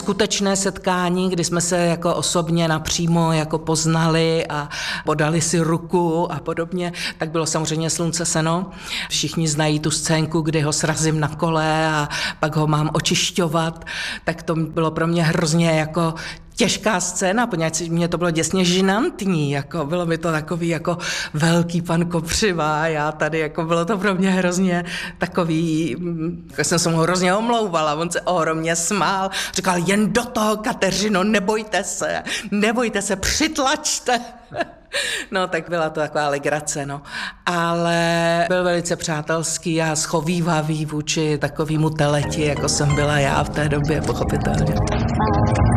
skutečné setkání, kdy jsme se jako osobně napřímo jako poznali a podali si ruku a podobně, tak bylo samozřejmě Slunce seno. Všichni znají tu scénku, kdy ho srazím na kole a pak ho mám očišťovat, tak to bylo pro mě hrozně jako těžká scéna, poněvadž mě to bylo děsně žinantní, jako bylo mi to takový jako velký pan Kopřiva, já tady, jako bylo to pro mě hrozně takový, jako jsem se mu hrozně omlouvala, on se ohromně smál, říkal, jen do toho, Kateřino, nebojte se, přitlačte. No, tak byla to taková legrace, no. Ale byl velice přátelský a schovívavý vůči takovýmu teleti, jako jsem byla já v té době, pochopitelně.